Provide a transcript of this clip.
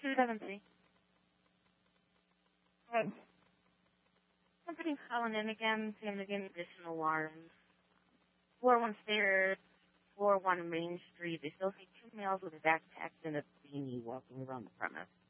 273. Hey. Somebody calling in again, saying they're getting additional alarms. 4-1 stairs, 4-1 Main Street. They still see 2 males with a backpack and a beanie walking around the premise.